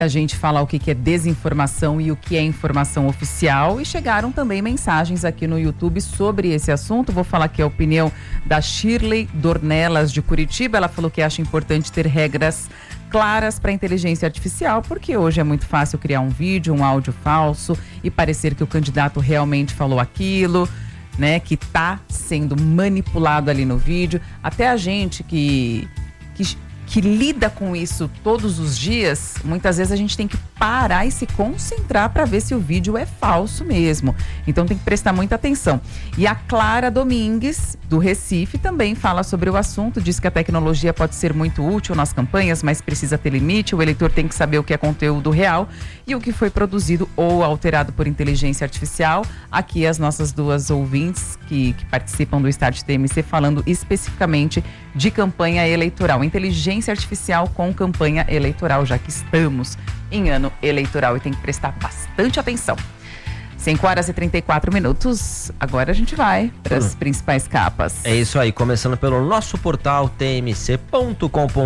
a gente falar o que é desinformação e o que é informação oficial, e chegaram também mensagens aqui no YouTube sobre esse assunto. Vou falar aqui a opinião da Shirley Dornelas de Curitiba. Ela falou que acha importante ter regras claras para a inteligência artificial, porque hoje é muito fácil criar um vídeo, um áudio falso e parecer que o candidato realmente falou aquilo, né, que está sendo manipulado ali no vídeo. Até a gente que lida com isso todos os dias, muitas vezes a gente tem que parar e se concentrar para ver se o vídeo é falso mesmo. Então tem que prestar muita atenção. E a Clara Domingues, do Recife, também fala sobre o assunto, diz que a tecnologia pode ser muito útil nas campanhas, mas precisa ter limite. O eleitor tem que saber o que é conteúdo real e o que foi produzido ou alterado por inteligência artificial. Aqui as nossas duas ouvintes que participam do Start TMC falando especificamente de campanha eleitoral. Inteligência artificial com campanha eleitoral, já que estamos em ano eleitoral e tem que prestar bastante atenção. 5h34. Agora a gente vai para as principais capas. É isso aí, começando pelo nosso portal tmc.com.br,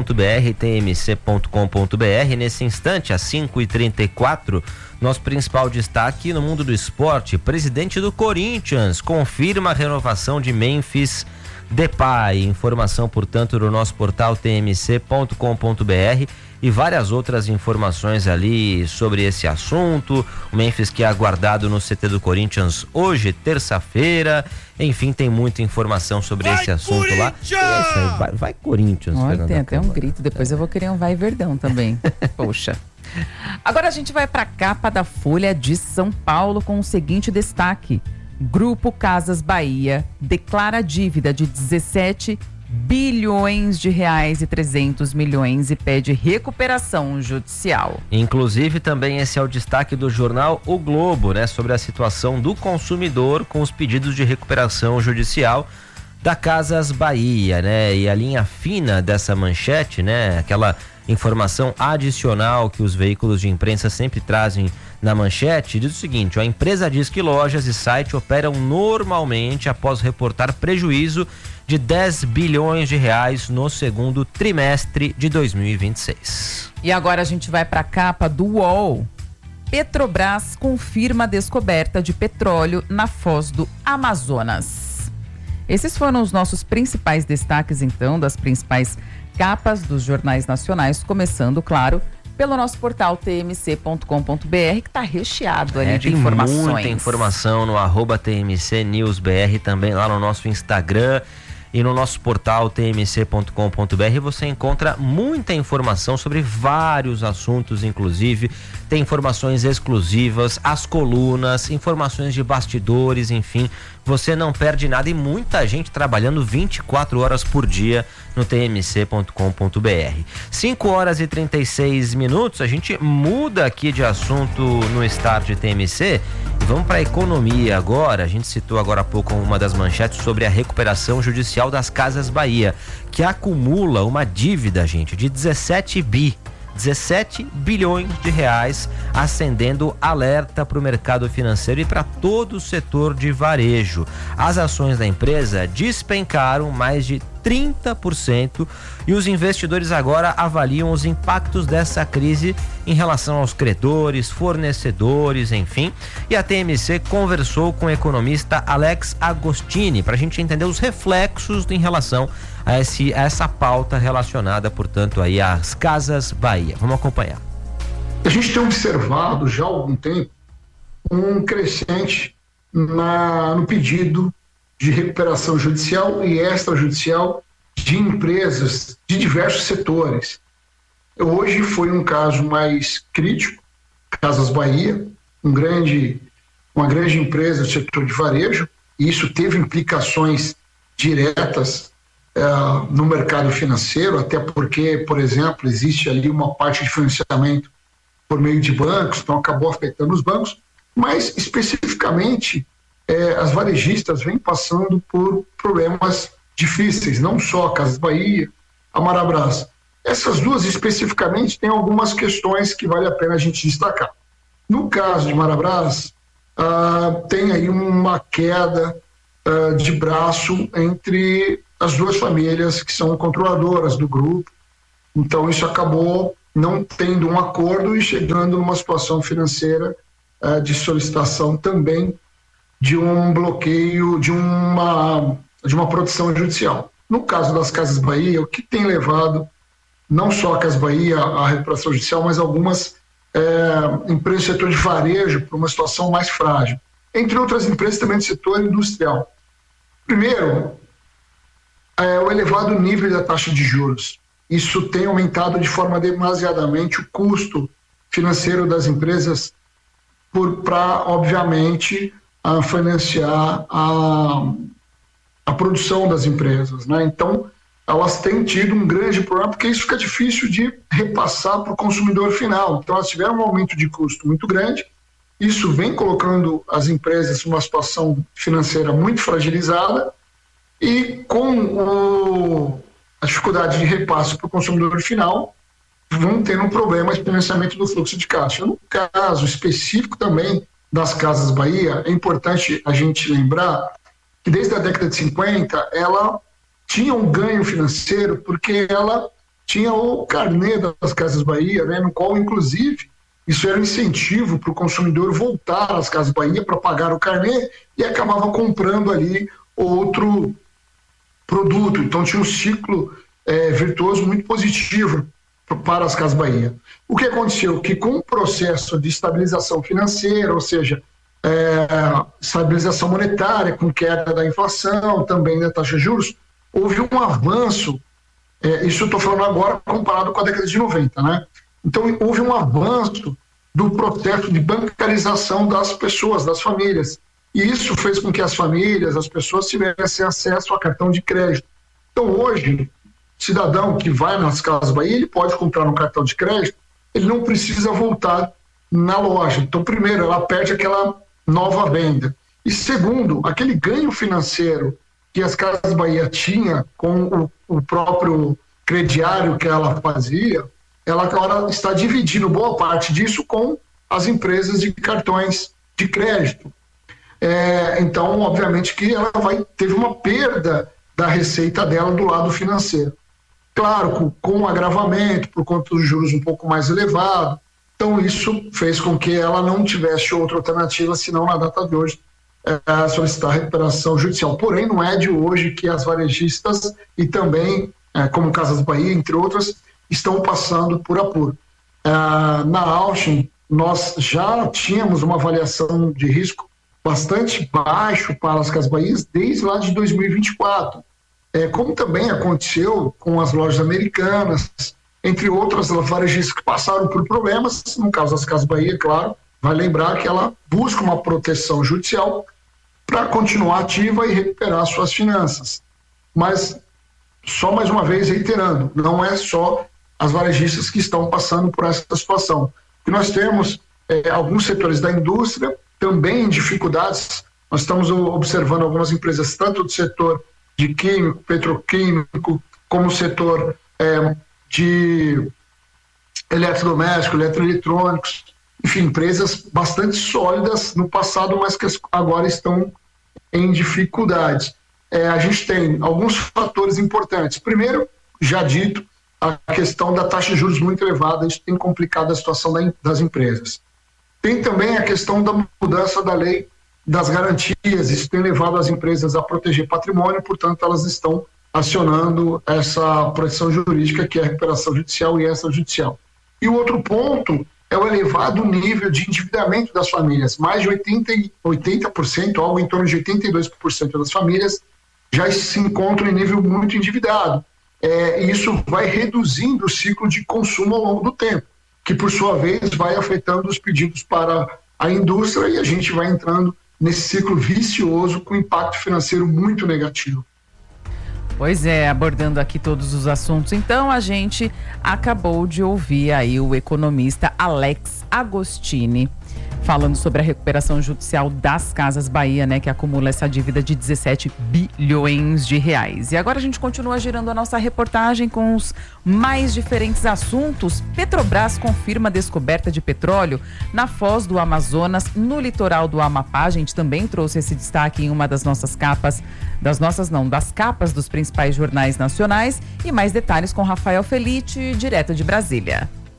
tmc.com.br. Nesse instante, às 5h34, nosso principal destaque no mundo do esporte: presidente do Corinthians confirma a renovação de Memphis Depay. Informação, portanto, do nosso portal tmc.com.br e várias outras informações ali sobre esse assunto. O Memphis que é aguardado no CT do Corinthians hoje, terça-feira. Enfim, tem muita informação sobre esse assunto lá. Vai Corinthians. Olha, tem até um grito, depois eu vou querer um vai Verdão também. Poxa. Agora a gente vai para a capa da Folha de São Paulo com o seguinte destaque: Grupo Casas Bahia declara dívida de 17 bilhões de reais e 300 milhões e pede recuperação judicial. Inclusive, também esse é o destaque do jornal O Globo, né? Sobre a situação do consumidor com os pedidos de recuperação judicial da Casas Bahia, né? E a linha fina dessa manchete, né? Aquela informação adicional que os veículos de imprensa sempre trazem na manchete, diz o seguinte: a empresa diz que lojas e site operam normalmente após reportar prejuízo de 10 bilhões de reais no segundo trimestre de 2026. E agora a gente vai para a capa do UOL. Petrobras confirma a descoberta de petróleo na foz do Amazonas. Esses foram os nossos principais destaques, então, das principais capas dos jornais nacionais, começando, claro, pelo nosso portal tmc.com.br, que está recheado ali de informações. Muita informação no @tmcnewsbr, também lá no nosso Instagram e no nosso portal tmc.com.br. Você encontra muita informação sobre vários assuntos, inclusive tem informações exclusivas, as colunas, informações de bastidores, enfim, você não perde nada, e muita gente trabalhando 24 horas por dia no tmc.com.br. 5h36, a gente muda aqui de assunto no Start TMC e vamos para a economia agora. A gente citou agora há pouco uma das manchetes sobre a recuperação judicial das Casas Bahia, que acumula uma dívida, gente, de 17 bilhões de reais, acendendo alerta para o mercado financeiro e para todo o setor de varejo. As ações da empresa despencaram mais de 30% e os investidores agora avaliam os impactos dessa crise em relação aos credores, fornecedores, enfim. E a TMC conversou com o economista Alex Agostini para a gente entender os reflexos em relação a essa pauta relacionada, portanto, aí às Casas Bahia. Vamos acompanhar. A gente tem observado já há algum tempo um crescente no pedido de recuperação judicial e extrajudicial de empresas de diversos setores. Hoje foi um caso mais crítico, Casas Bahia, uma grande empresa do setor de varejo, e isso teve implicações diretas no mercado financeiro, até porque, por exemplo, existe ali uma parte de financiamento por meio de bancos, então acabou afetando os bancos, mas especificamente as varejistas vêm passando por problemas difíceis, não só a Casas Bahia, a Marabras. Essas duas especificamente têm algumas questões que vale a pena a gente destacar. No caso de Marabras, tem aí uma queda de braço entre as duas famílias que são controladoras do grupo, então isso acabou não tendo um acordo e chegando numa situação financeira de solicitação também de um bloqueio, de uma proteção judicial. No caso das Casas Bahia, o que tem levado não só a Casas Bahia à recuperação judicial, mas algumas empresas do setor de varejo para uma situação mais frágil, entre outras empresas também do setor industrial. Primeiro, o elevado nível da taxa de juros. Isso tem aumentado de forma demasiadamente o custo financeiro das empresas para, obviamente, financiar a produção das empresas, né? Então, elas têm tido um grande problema, porque isso fica difícil de repassar para o consumidor final. Então, elas tiveram um aumento de custo muito grande, isso vem colocando as empresas numa situação financeira muito fragilizada, e com a dificuldade de repasse para o consumidor final, vão tendo um problema de financiamento do fluxo de caixa. No caso específico também das Casas Bahia, é importante a gente lembrar que desde a década de 50 ela tinha um ganho financeiro porque ela tinha o carnê das Casas Bahia, né, no qual inclusive isso era um incentivo para o consumidor voltar às Casas Bahia para pagar o carnê e acabava comprando ali outro produto. Então tinha um ciclo virtuoso muito positivo para as Casas Bahia. O que aconteceu? Que com o processo de estabilização financeira, ou seja, estabilização monetária, com queda da inflação, também da taxa de juros, houve um avanço, isso eu estou falando agora comparado com a década de 90, né? Então houve um avanço do processo de bancarização das pessoas, das famílias, e isso fez com que as famílias, as pessoas tivessem acesso a cartão de crédito. Então hoje, cidadão que vai nas Casas Bahia, ele pode comprar no cartão de crédito, ele não precisa voltar na loja. Então, primeiro, ela perde aquela nova venda. E segundo, aquele ganho financeiro que as Casas Bahia tinha com o próprio crediário que ela fazia, ela agora está dividindo boa parte disso com as empresas de cartões de crédito. Então, obviamente que ela teve uma perda da receita dela do lado financeiro. Claro, com um agravamento, por conta dos juros um pouco mais elevados. Então, isso fez com que ela não tivesse outra alternativa, senão na data de hoje, solicitar recuperação judicial. Porém, não é de hoje que as varejistas e também, como Casas Bahia, entre outras, estão passando por apuro. Na Auchin, nós já tínhamos uma avaliação de risco bastante baixo para as Casas Bahia desde lá de 2024. Como também aconteceu com as lojas americanas, entre outras varejistas que passaram por problemas. No caso das Casas Bahia, claro, vai lembrar que ela busca uma proteção judicial para continuar ativa e recuperar suas finanças. Mas, só mais uma vez reiterando, não é só as varejistas que estão passando por essa situação. E nós temos alguns setores da indústria também em dificuldades. Nós estamos observando algumas empresas, tanto do setor de químico, petroquímico, como o setor de eletrodoméstico, eletroeletrônicos, enfim, empresas bastante sólidas no passado, mas que agora estão em dificuldades. A gente tem alguns fatores importantes. Primeiro, já dito, a questão da taxa de juros muito elevada, isso tem complicado a situação das empresas. Tem também a questão da mudança da lei das garantias, isso tem levado as empresas a proteger patrimônio, portanto elas estão acionando essa proteção jurídica, que é a recuperação judicial e extrajudicial. E o outro ponto é o elevado nível de endividamento das famílias. Mais de 80%, algo em torno de 82% das famílias já se encontram em nível muito endividado. E isso vai reduzindo o ciclo de consumo ao longo do tempo, que por sua vez vai afetando os pedidos para a indústria e a gente vai entrando nesse ciclo vicioso com impacto financeiro muito negativo. Pois é, abordando aqui todos os assuntos. Então, a gente acabou de ouvir aí o economista Alex Agostini falando sobre a recuperação judicial das Casas Bahia, né, que acumula essa dívida de 17 bilhões de reais. E agora a gente continua girando a nossa reportagem com os mais diferentes assuntos. Petrobras confirma a descoberta de petróleo na foz do Amazonas, no litoral do Amapá. A gente também trouxe esse destaque em uma das nossas capas, das capas dos principais jornais nacionais. E mais detalhes com Rafael Felite, direto de Brasília.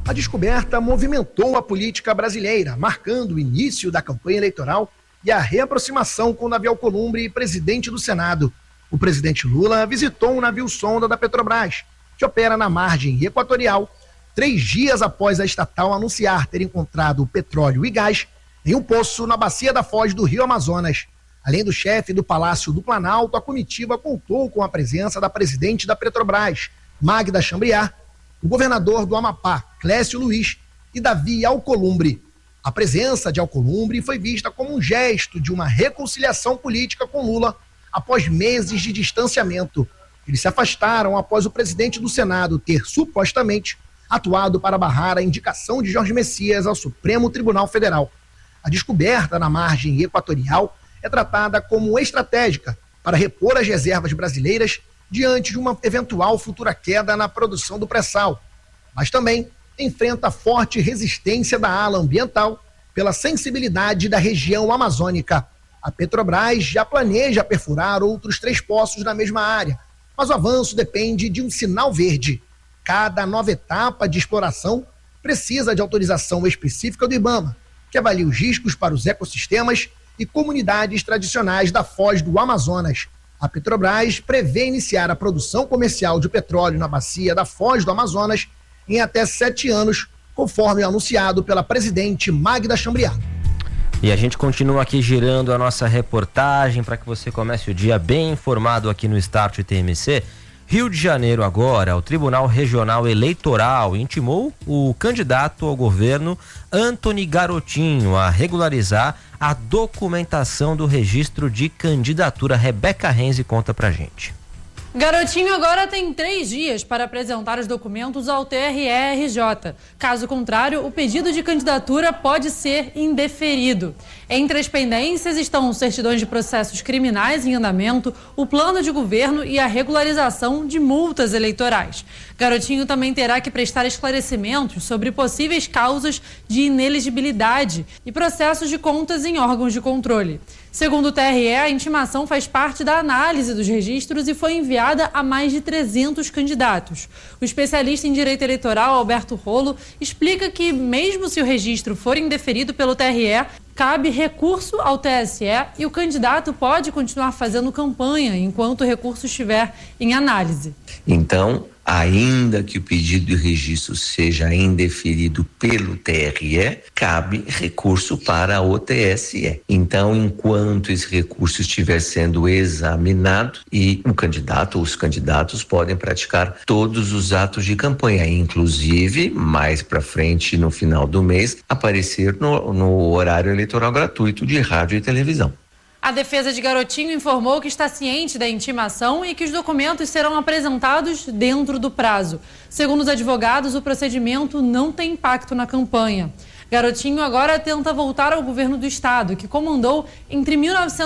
A descoberta movimentou a política brasileira, marcando o início da campanha eleitoral e a reaproximação com o navio Alcolumbre, presidente do Senado. O presidente Lula visitou um navio-sonda da Petrobras, que opera na margem equatorial, 3 dias após a estatal anunciar ter encontrado petróleo e gás em um poço na bacia da foz do Rio Amazonas. Além do chefe do Palácio do Planalto, a comitiva contou com a presença da presidente da Petrobras, Magda Chambriard, o governador do Amapá, Clécio Luiz, e Davi Alcolumbre. A presença de Alcolumbre foi vista como um gesto de uma reconciliação política com Lula após meses de distanciamento. Eles se afastaram após o presidente do Senado ter supostamente atuado para barrar a indicação de Jorge Messias ao Supremo Tribunal Federal. A descoberta na margem equatorial é tratada como estratégica para repor as reservas brasileiras diante de uma eventual futura queda na produção do pré-sal, mas também enfrenta forte resistência da ala ambiental pela sensibilidade da região amazônica. A Petrobras já planeja perfurar outros 3 poços na mesma área, mas o avanço depende de um sinal verde. Cada nova etapa de exploração precisa de autorização específica do IBAMA, que avalia os riscos para os ecossistemas e comunidades tradicionais da foz do Amazonas. A Petrobras prevê iniciar a produção comercial de petróleo na bacia da foz do Amazonas em até 7 anos, conforme anunciado pela presidente Magda Chambriard. E a gente continua aqui girando a nossa reportagem para que você comece o dia bem informado aqui no Start TMC. Rio de Janeiro agora, o Tribunal Regional Eleitoral intimou o candidato ao governo Antony Garotinho a regularizar a documentação do registro de candidatura. Rebeca Renzi conta pra gente. Garotinho agora tem 3 dias para apresentar os documentos ao TRE-RJ. Caso contrário, o pedido de candidatura pode ser indeferido. Entre as pendências estão certidões de processos criminais em andamento, o plano de governo e a regularização de multas eleitorais. Garotinho também terá que prestar esclarecimentos sobre possíveis causas de inelegibilidade e processos de contas em órgãos de controle. Segundo o TRE, a intimação faz parte da análise dos registros e foi enviada a mais de 300 candidatos. O especialista em direito eleitoral, Alberto Rolo, explica que, mesmo se o registro for indeferido pelo TRE, cabe recurso ao TSE e o candidato pode continuar fazendo campanha enquanto o recurso estiver em análise. Então, ainda que o pedido de registro seja indeferido pelo TRE, cabe recurso para o TSE. Então, enquanto esse recurso estiver sendo examinado, e o candidato ou os candidatos podem praticar todos os atos de campanha, inclusive, mais para frente, no final do mês, aparecer no horário eleitoral gratuito de rádio e televisão. A defesa de Garotinho informou que está ciente da intimação e que os documentos serão apresentados dentro do prazo. Segundo os advogados, o procedimento não tem impacto na campanha. Garotinho agora tenta voltar ao governo do estado, que comandou entre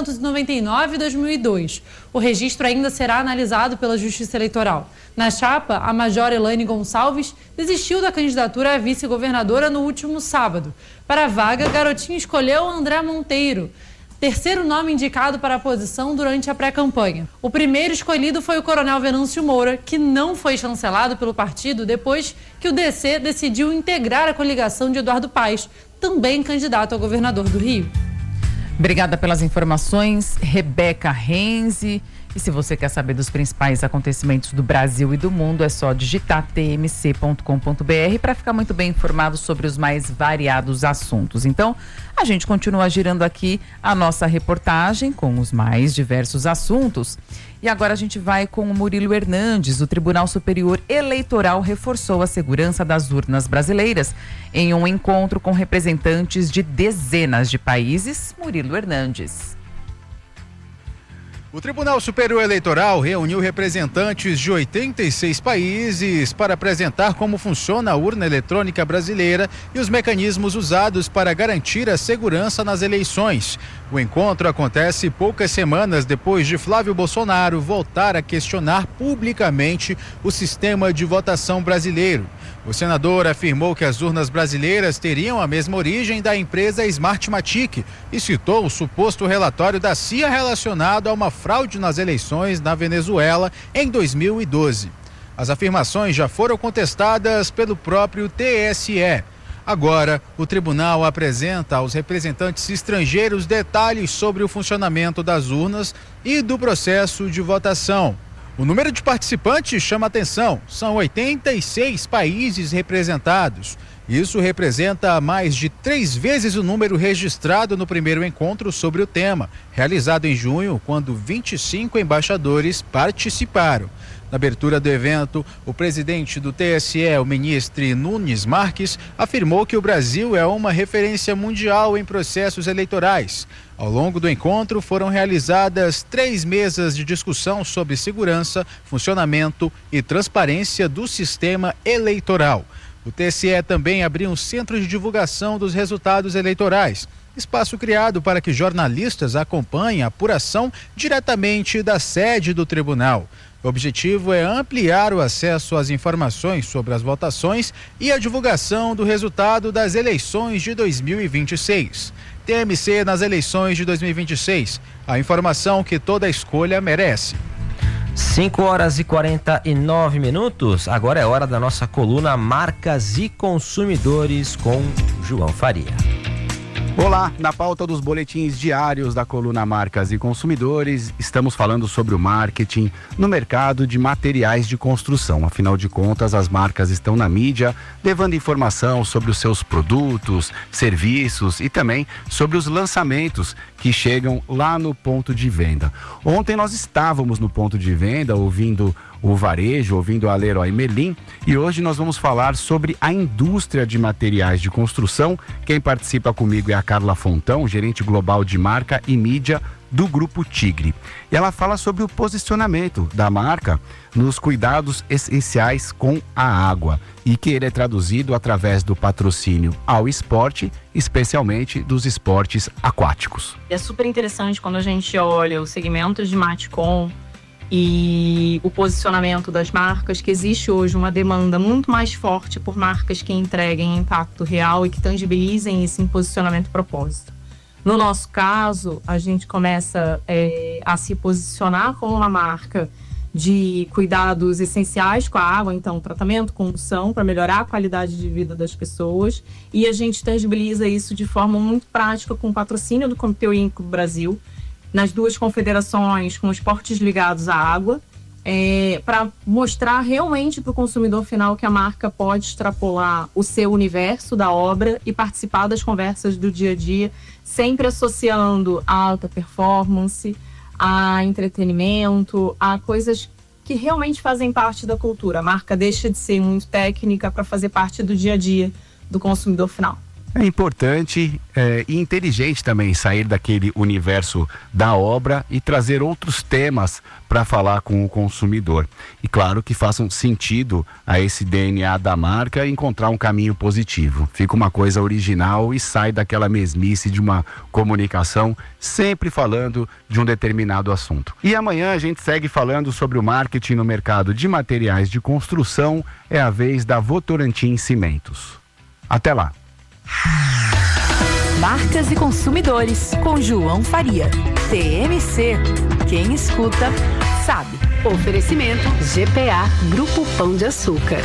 1999 e 2002. O registro ainda será analisado pela Justiça Eleitoral. Na chapa, a Major Elaine Gonçalves desistiu da candidatura a vice-governadora no último sábado. Para a vaga, Garotinho escolheu André Monteiro, terceiro nome indicado para a posição durante a pré-campanha. O primeiro escolhido foi o coronel Venâncio Moura, que não foi chancelado pelo partido depois que o DC decidiu integrar a coligação de Eduardo Paes, também candidato a governador do Rio. Obrigada pelas informações, Rebeca Renzi. E se você quer saber dos principais acontecimentos do Brasil e do mundo, é só digitar tmc.com.br para ficar muito bem informado sobre os mais variados assuntos. Então, a gente continua girando aqui a nossa reportagem com os mais diversos assuntos. E agora a gente vai com o Murilo Hernandes. O Tribunal Superior Eleitoral reforçou a segurança das urnas brasileiras em um encontro com representantes de dezenas de países. Murilo Hernandes. O Tribunal Superior Eleitoral reuniu representantes de 86 países para apresentar como funciona a urna eletrônica brasileira e os mecanismos usados para garantir a segurança nas eleições. O encontro acontece poucas semanas depois de Flávio Bolsonaro voltar a questionar publicamente o sistema de votação brasileiro. O senador afirmou que as urnas brasileiras teriam a mesma origem da empresa Smartmatic e citou o suposto relatório da CIA relacionado a uma fraude nas eleições na Venezuela em 2012. As afirmações já foram contestadas pelo próprio TSE. Agora, o tribunal apresenta aos representantes estrangeiros detalhes sobre o funcionamento das urnas e do processo de votação. O número de participantes chama atenção. São 86 países representados. Isso representa mais de 3 vezes o número registrado no primeiro encontro sobre o tema, realizado em junho, quando 25 embaixadores participaram. Na abertura do evento, o presidente do TSE, o ministro Nunes Marques, afirmou que o Brasil é uma referência mundial em processos eleitorais. Ao longo do encontro, foram realizadas 3 mesas de discussão sobre segurança, funcionamento e transparência do sistema eleitoral. O TSE também abriu um centro de divulgação dos resultados eleitorais, espaço criado para que jornalistas acompanhem a apuração diretamente da sede do tribunal. O objetivo é ampliar o acesso às informações sobre as votações e a divulgação do resultado das eleições de 2026. TMC nas eleições de 2026. A informação que toda escolha merece. 5h49. Agora é hora da nossa coluna Marcas e Consumidores com João Faria. Olá, na pauta dos boletins diários da coluna Marcas e Consumidores, estamos falando sobre o marketing no mercado de materiais de construção. Afinal de contas, as marcas estão na mídia, levando informação sobre os seus produtos, serviços e também sobre os lançamentos que chegam lá no ponto de venda. Ontem nós estávamos no ponto de venda ouvindo o varejo, ouvindo a Leroy Merlin, e hoje nós vamos falar sobre a indústria de materiais de construção. Quem participa comigo é a Carla Fontão, gerente global de marca e mídia do Grupo Tigre. E ela fala sobre o posicionamento da marca nos cuidados essenciais com a água, e que ele é traduzido através do patrocínio ao esporte, especialmente dos esportes aquáticos. É super interessante quando a gente olha os segmentos de Matcom e o posicionamento das marcas, que existe hoje uma demanda muito mais forte por marcas que entreguem impacto real e que tangibilizem esse posicionamento e propósito. No nosso caso, a gente começa a se posicionar como uma marca de cuidados essenciais com a água, então tratamento, condução, para melhorar a qualidade de vida das pessoas, e a gente tangibiliza isso de forma muito prática com o patrocínio do Comitê Olímpico do Brasil, nas 2 confederações com esportes ligados à água, para mostrar realmente para o consumidor final que a marca pode extrapolar o seu universo da obra e participar das conversas do dia a dia, sempre associando a alta performance, a entretenimento, a coisas que realmente fazem parte da cultura. A marca deixa de ser muito técnica para fazer parte do dia a dia do consumidor final. É importante e inteligente também sair daquele universo da obra e trazer outros temas para falar com o consumidor. E claro que façam sentido a esse DNA da marca e encontrar um caminho positivo. Fica uma coisa original e sai daquela mesmice de uma comunicação sempre falando de um determinado assunto. E amanhã a gente segue falando sobre o marketing no mercado de materiais de construção. É a vez da Votorantim Cimentos. Até lá! Marcas e Consumidores, com João Faria. TMC, quem escuta, sabe. Oferecimento GPA, Grupo Pão de Açúcar.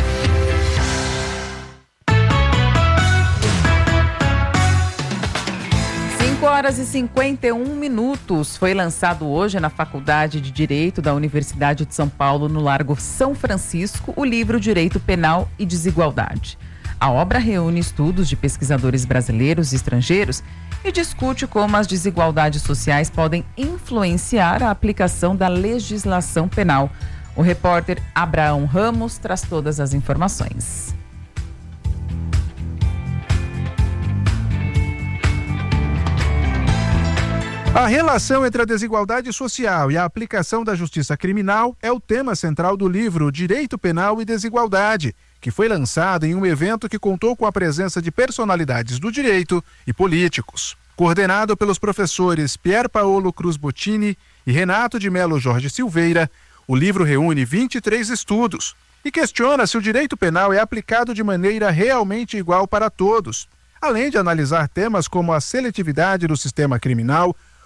Horas e 51 minutos. Foi lançado hoje na Faculdade de Direito da Universidade de São Paulo, no Largo São Francisco, o livro Direito Penal e Desigualdade. A obra reúne estudos de pesquisadores brasileiros e estrangeiros e discute como as desigualdades sociais podem influenciar a aplicação da legislação penal. O repórter Abraão Ramos traz todas as informações. A relação entre a desigualdade social e a aplicação da justiça criminal é o tema central do livro Direito Penal e Desigualdade, que foi lançado em um evento que contou com a presença de personalidades do direito e políticos. Coordenado pelos professores Pier Paolo Cruz Bottini e Renato de Melo Jorge Silveira, o livro reúne 23 estudos e questiona se o direito penal é aplicado de maneira realmente igual para todos, além de analisar temas como a seletividade do sistema criminal,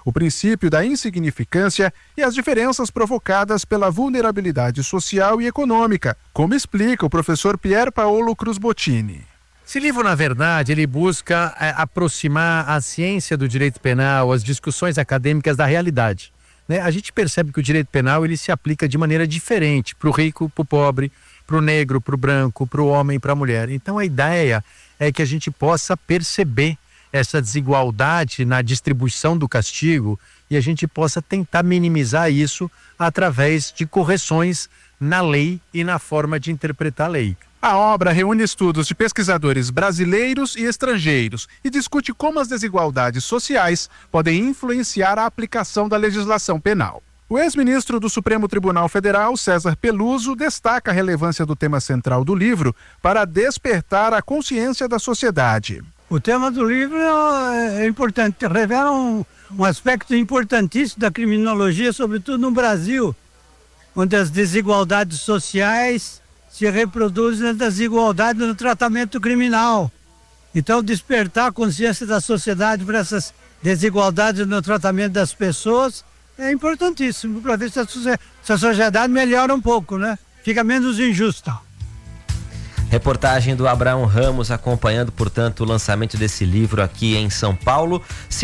o princípio da insignificância e as diferenças provocadas pela vulnerabilidade social e econômica, como explica o professor Pier Paolo Cruzbottini. Esse livro, na verdade, ele busca aproximar a ciência do direito penal, as discussões acadêmicas da realidade. Né? A gente percebe que o direito penal ele se aplica de maneira diferente para o rico, para o pobre, para o negro, para o branco, para o homem, para a mulher. Então a ideia é que a gente possa perceber essa desigualdade na distribuição do castigo e a gente possa tentar minimizar isso através de correções na lei e na forma de interpretar a lei. A obra reúne estudos de pesquisadores brasileiros e estrangeiros e discute como as desigualdades sociais podem influenciar a aplicação da legislação penal. O ex-ministro do Supremo Tribunal Federal, César Peluso, destaca a relevância do tema central do livro para despertar a consciência da sociedade. O tema do livro é importante, revela um aspecto importantíssimo da criminologia, sobretudo no Brasil, onde as desigualdades sociais se reproduzem nas desigualdades no tratamento criminal. Então, despertar a consciência da sociedade para essas desigualdades no tratamento das pessoas é importantíssimo para ver se a sociedade melhora um pouco, né? Fica menos injusta. Reportagem do Abraão Ramos acompanhando, portanto, o lançamento desse livro aqui em São Paulo,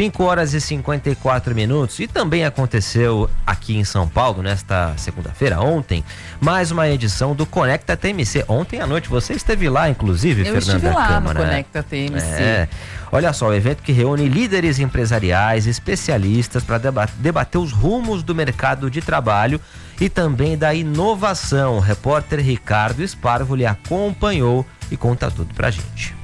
5h54. E também aconteceu aqui em São Paulo, nesta segunda-feira, ontem, mais uma edição do Conecta TMC. Ontem à noite você esteve lá, inclusive, Fernanda Câmara. Eu estive lá no Conecta TMC. Olha só, o evento que reúne líderes empresariais, especialistas para debater os rumos do mercado de trabalho e também da inovação. O repórter Ricardo Sparvoli acompanhou e conta tudo pra gente.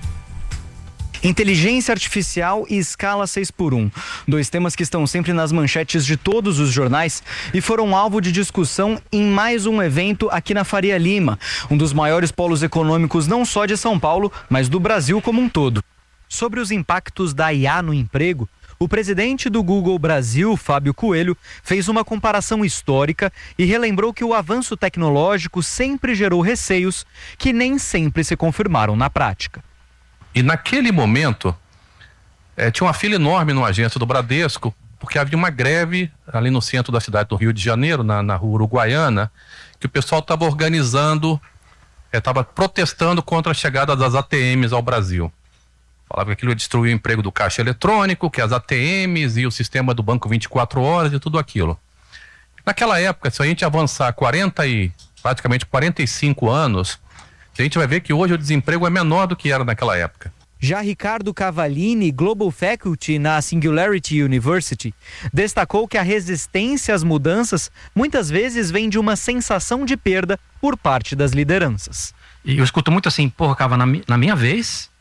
Inteligência artificial e escala 6x1. 2 temas que estão sempre nas manchetes de todos os jornais e foram alvo de discussão em mais um evento aqui na Faria Lima, um dos maiores polos econômicos não só de São Paulo, mas do Brasil como um todo. Sobre os impactos da IA no emprego, o presidente do Google Brasil, Fábio Coelho, fez uma comparação histórica e relembrou que o avanço tecnológico sempre gerou receios que nem sempre se confirmaram na prática. E naquele momento, tinha uma fila enorme no agência do Bradesco, porque havia uma greve ali no centro da cidade do Rio de Janeiro, na rua Uruguaiana, que o pessoal estava organizando, estava protestando contra a chegada das ATMs ao Brasil. Falava que aquilo ia destruir o emprego do caixa eletrônico, que as ATMs e o sistema do banco 24 horas e tudo aquilo. Naquela época, se a gente avançar praticamente 45 anos, a gente vai ver que hoje o desemprego é menor do que era naquela época. Já Ricardo Cavallini, Global Faculty na Singularity University, destacou que a resistência às mudanças muitas vezes vem de uma sensação de perda por parte das lideranças. E eu escuto muito assim, Cava, na minha vez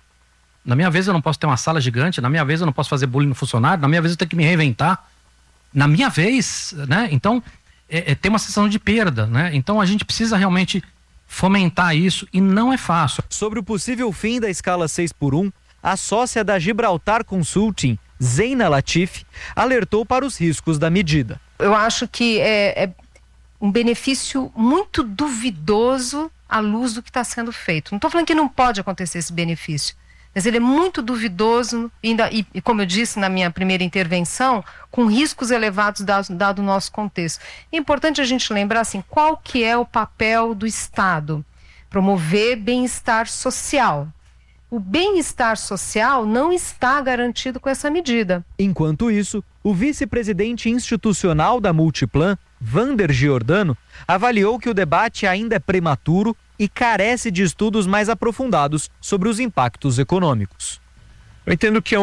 eu não posso ter uma sala gigante, na minha vez eu não posso fazer bullying no funcionário, na minha vez eu tenho que me reinventar, na minha vez, né? Então, tem uma sensação de perda, né? Então a gente precisa realmente fomentar isso e não é fácil. Sobre o possível fim da escala 6x1, a sócia da Gibraltar Consulting, Zeina Latif, alertou para os riscos da medida. Eu acho que é um benefício muito duvidoso à luz do que está sendo feito. Não estou falando que não pode acontecer esse benefício, mas ele é muito duvidoso e como eu disse na minha primeira intervenção, com riscos elevados dado o nosso contexto. É importante a gente lembrar assim, qual que é o papel do Estado? Promover bem-estar social. O bem-estar social não está garantido com essa medida. Enquanto isso, o vice-presidente institucional da Multiplan, Vander Giordano, avaliou que o debate ainda é prematuro e carece de estudos mais aprofundados sobre os impactos econômicos. Eu entendo que é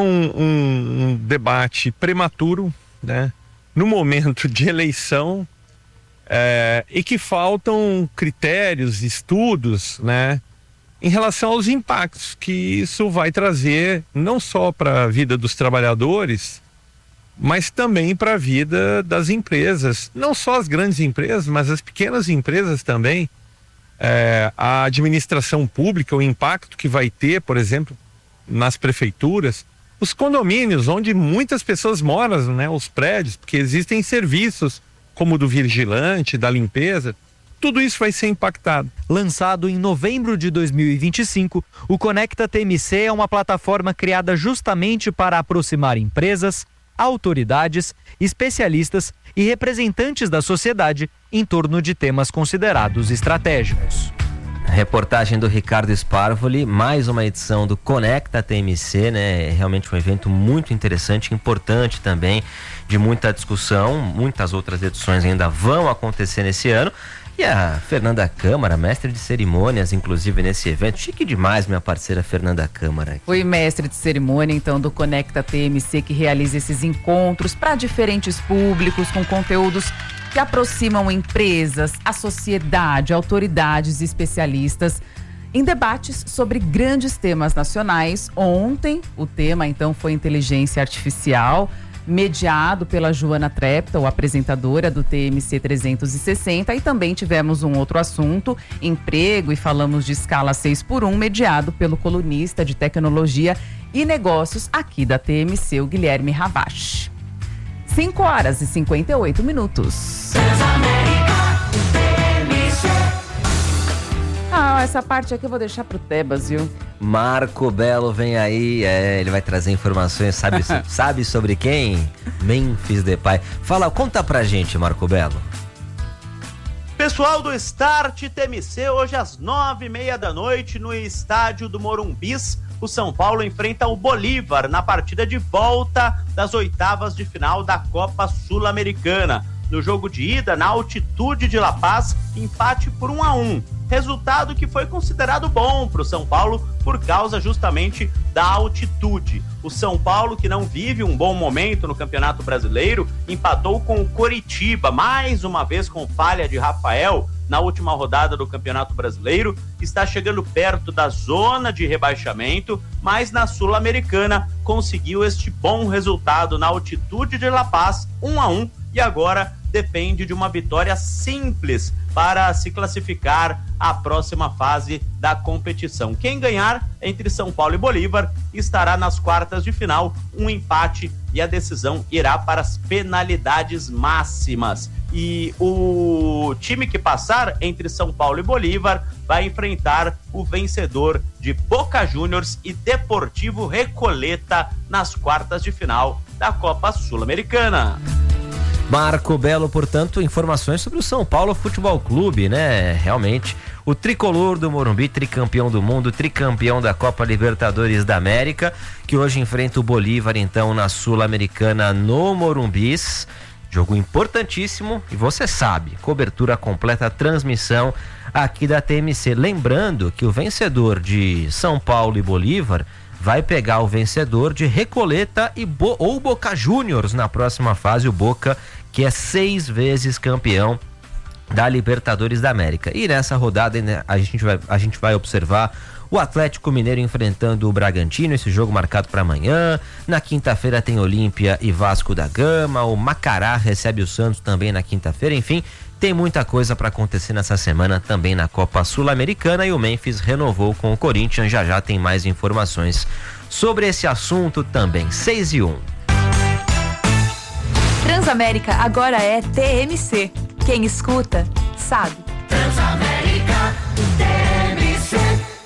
um debate prematuro, né? No momento de eleição, e que faltam critérios, estudos, né? Em relação aos impactos que isso vai trazer, não só para a vida dos trabalhadores, mas também para a vida das empresas. Não só as grandes empresas, mas as pequenas empresas também. A administração pública, o impacto que vai ter, por exemplo, nas prefeituras, os condomínios onde muitas pessoas moram, né, os prédios, porque existem serviços como o do vigilante, da limpeza, tudo isso vai ser impactado. Lançado em novembro de 2025, o Conecta TMC é uma plataforma criada justamente para aproximar empresas, autoridades, especialistas e representantes da sociedade em torno de temas considerados estratégicos. Reportagem do Ricardo Sparvoli, mais uma edição do Conecta TMC, né? Realmente um evento muito interessante, importante também, de muita discussão. Muitas outras edições ainda vão acontecer nesse ano. E a Fernanda Câmara, mestre de cerimônias, inclusive nesse evento. Chique demais, minha parceira Fernanda Câmara. Foi mestre de cerimônia, então, do Conecta TMC, que realiza esses encontros para diferentes públicos, com conteúdos que aproximam empresas, a sociedade, autoridades e especialistas em debates sobre grandes temas nacionais. Ontem, o tema, então, foi inteligência artificial, mediado pela Joana Treptow, apresentadora do TMC 360, e também tivemos um outro assunto, emprego, e falamos de escala 6x1, mediado pelo colunista de tecnologia e negócios aqui da TMC, o Guilherme Ravache. 5h58. Essa parte aqui eu vou deixar pro Tebas, viu? Marco Belo vem aí, ele vai trazer informações, sabe sobre quem? Memphis Depay. Conta pra gente, Marco Belo. Pessoal do Start TMC, hoje às 9h30 da noite, no estádio do Morumbis, o São Paulo enfrenta o Bolívar na partida de volta das oitavas de final da Copa Sul-Americana. No jogo de ida, na altitude de La Paz, empate por 1-1. Resultado que foi considerado bom para o São Paulo por causa justamente da altitude. O São Paulo, que não vive um bom momento no Campeonato Brasileiro, empatou com o Coritiba, mais uma vez com falha de Rafael na última rodada do Campeonato Brasileiro. Está chegando perto da zona de rebaixamento, mas na Sul-Americana conseguiu este bom resultado na altitude de La Paz, 1-1, e agora depende de uma vitória simples para se classificar à próxima fase da competição. Quem ganhar entre São Paulo e Bolívar estará nas quartas de final. Um empate e a decisão irá para as penalidades máximas. E o time que passar entre São Paulo e Bolívar vai enfrentar o vencedor de Boca Juniors e Deportivo Recoleta nas quartas de final da Copa Sul-Americana. Marco Belo, portanto, informações sobre o São Paulo Futebol Clube, né? Realmente, o tricolor do Morumbi, tricampeão do mundo, tricampeão da Copa Libertadores da América, que hoje enfrenta o Bolívar, então, na Sul-Americana no Morumbis. Jogo importantíssimo e você sabe, cobertura completa, transmissão aqui da TMC. Lembrando que o vencedor de São Paulo e Bolívar vai pegar o vencedor de Recoleta ou Boca Juniors na próxima fase, o Boca, que é 6 vezes campeão da Libertadores da América. E nessa rodada, né, a gente vai observar o Atlético Mineiro enfrentando o Bragantino, esse jogo marcado para amanhã. Na quinta-feira tem Olímpia e Vasco da Gama, o Macará recebe o Santos também na quinta-feira. Enfim, tem muita coisa para acontecer nessa semana também na Copa Sul-Americana, e o Memphis renovou com o Corinthians. Já tem mais informações sobre esse assunto também. 6:01. Transamérica agora é TMC. Quem escuta, sabe. Transamérica TMC.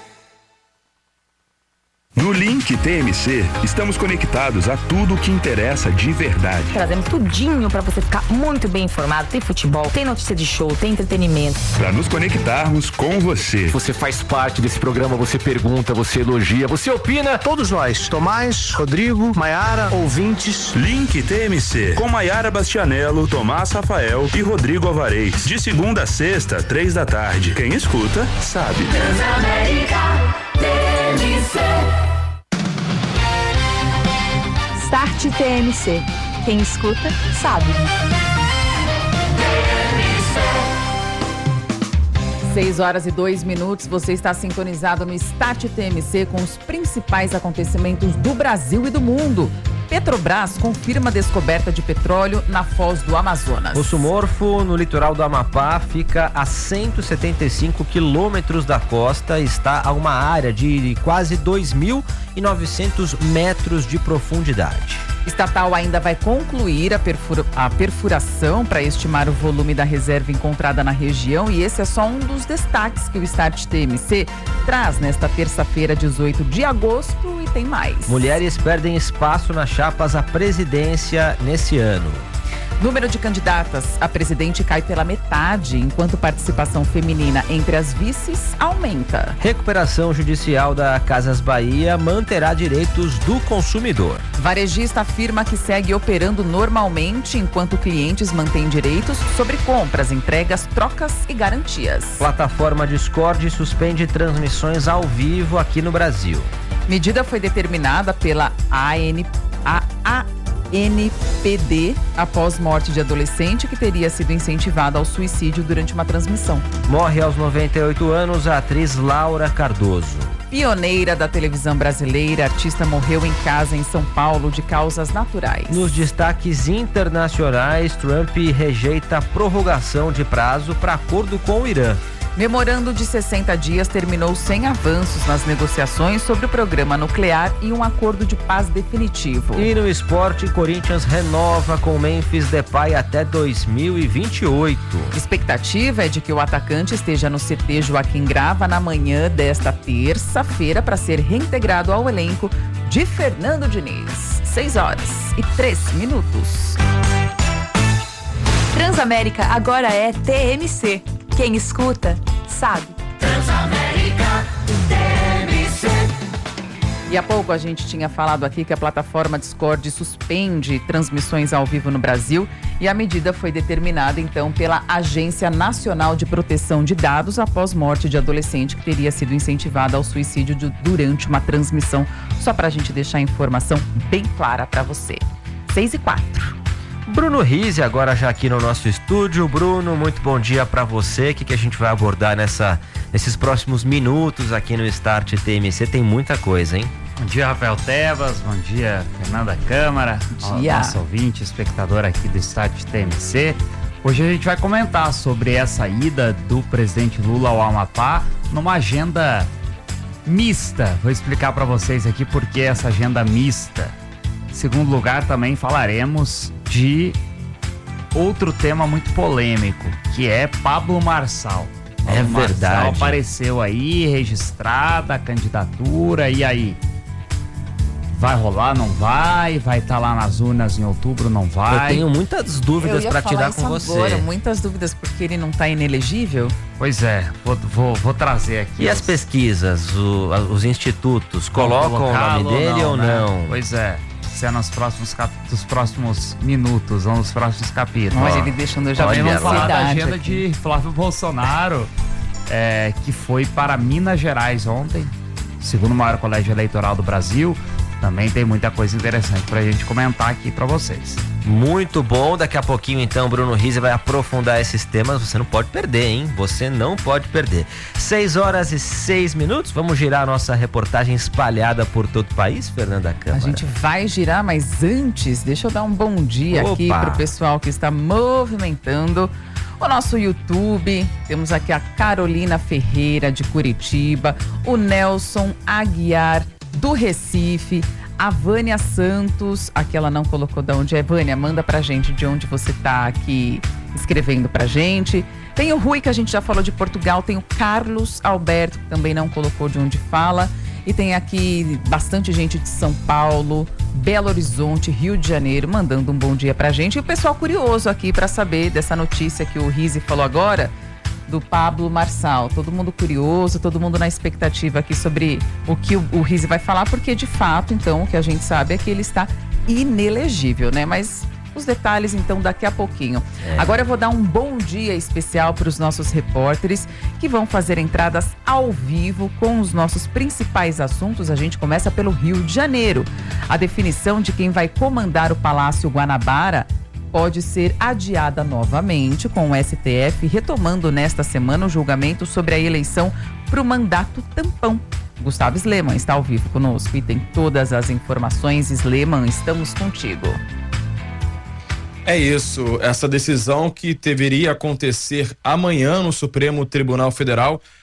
No Link TMC, estamos conectados a tudo o que interessa de verdade. Trazemos tudinho para você ficar muito bem informado. Tem futebol, tem notícia de show, tem entretenimento. Para nos conectarmos com você. Você faz parte desse programa, você pergunta, você elogia, você opina. Todos nós, Tomás, Rodrigo, Maiara, ouvintes. Link TMC, com Maiara Bastianello, Tomás Rafael e Rodrigo Alvarez. De segunda a sexta, 3 da tarde. Quem escuta, sabe. Transamérica TMC. Start TMC. Quem escuta, sabe. 6h02. Você está sintonizado no Start TMC com os principais acontecimentos do Brasil e do mundo. Petrobras confirma a descoberta de petróleo na Foz do Amazonas. Poço Morfo, no litoral do Amapá, fica a 175 quilômetros da costa, está a uma área de quase 2.900 metros de profundidade. Estatal ainda vai concluir a perfuração para estimar o volume da reserva encontrada na região, e esse é só um dos destaques que o Start TMC traz nesta terça-feira, 18 de agosto, e tem mais. Mulheres perdem espaço nas chapas à presidência nesse ano. Número de candidatas a presidente cai pela metade, enquanto participação feminina entre as vices aumenta. Recuperação judicial da Casas Bahia manterá direitos do consumidor. Varejista afirma que segue operando normalmente, enquanto clientes mantêm direitos sobre compras, entregas, trocas e garantias. Plataforma Discord suspende transmissões ao vivo aqui no Brasil. Medida foi determinada pela ANPD após morte de adolescente que teria sido incentivada ao suicídio durante uma transmissão. Morre aos 98 anos a atriz Laura Cardoso. Pioneira da televisão brasileira, a artista morreu em casa em São Paulo de causas naturais. Nos destaques internacionais, Trump rejeita a prorrogação de prazo para acordo com o Irã. Memorando de 60 dias terminou sem avanços nas negociações sobre o programa nuclear e um acordo de paz definitivo. E no esporte, Corinthians renova com Memphis Depay até 2028. Expectativa é de que o atacante esteja no CT Joaquim Grava na manhã desta terça-feira para ser reintegrado ao elenco de Fernando Diniz. 6h03. Transamérica agora é TMC. Quem escuta, sabe. Transamérica TMC. E há pouco a gente tinha falado aqui que a plataforma Discord suspende transmissões ao vivo no Brasil, e a medida foi determinada então pela Agência Nacional de Proteção de Dados após morte de adolescente que teria sido incentivada ao suicídio durante uma transmissão. Só para a gente deixar a informação bem clara para você. 6h04. Bruno Rizzi agora já aqui no nosso estúdio. Bruno, muito bom dia para você. O que a gente vai abordar nesses próximos minutos aqui no Start TMC? Tem muita coisa, hein? Bom dia, Rafael Tebas. Bom dia, Fernanda Câmara. Bom dia. Nosso ouvinte, espectador aqui do Start TMC. Hoje a gente vai comentar sobre essa ida do presidente Lula ao Amapá numa agenda mista. Vou explicar para vocês aqui por que essa agenda mista. Em segundo lugar, também falaremos de outro tema muito polêmico, que é Pablo Marçal. É verdade. Marçal apareceu aí, registrada a candidatura, e aí? Vai rolar, não vai? Vai estar lá nas urnas em outubro, não vai? Eu tenho muitas dúvidas para tirar com você. Agora, muitas dúvidas porque ele não está inelegível? Pois é, vou trazer aqui. E as pesquisas, os institutos, colocam o nome dele ou não? Pois é. É nos próximos minutos, ou nos próximos capítulos. Mas ele deixando já também vamos falar da agenda de Flávio Bolsonaro, que foi para Minas Gerais ontem, segundo maior colégio eleitoral do Brasil. Também tem muita coisa interessante pra gente comentar aqui pra vocês. Muito bom, daqui a pouquinho então Bruno Rizzi vai aprofundar esses temas, você não pode perder, hein? Você não pode perder. 6h06, vamos girar a nossa reportagem espalhada por todo o país, Fernanda Câmara? A gente vai girar, mas antes, deixa eu dar um bom dia aqui pro pessoal que está movimentando o nosso YouTube. Temos aqui a Carolina Ferreira de Curitiba, o Nelson Aguiar do Recife, a Vânia Santos, aqui ela não colocou de onde é. Vânia, manda pra gente de onde você tá aqui escrevendo pra gente. Tem o Rui, que a gente já falou, de Portugal, tem o Carlos Alberto, que também não colocou de onde fala, e tem aqui bastante gente de São Paulo, Belo Horizonte, Rio de Janeiro, mandando um bom dia pra gente. E o pessoal curioso aqui pra saber dessa notícia que o Rizzi falou agora, do Pablo Marçal. Todo mundo curioso, todo mundo na expectativa aqui sobre o que o Rizzi vai falar, porque de fato, então, o que a gente sabe é que ele está inelegível, né? Mas os detalhes, então, daqui a pouquinho. Agora eu vou dar um bom dia especial para os nossos repórteres que vão fazer entradas ao vivo com os nossos principais assuntos. A gente começa pelo Rio de Janeiro. A definição de quem vai comandar o Palácio Guanabara pode ser adiada novamente, com o STF retomando nesta semana o julgamento sobre a eleição para o mandato tampão. Gustavo Sleman está ao vivo conosco e tem todas as informações. Sleman, estamos contigo. É isso, essa decisão que deveria acontecer amanhã no Supremo Tribunal Federal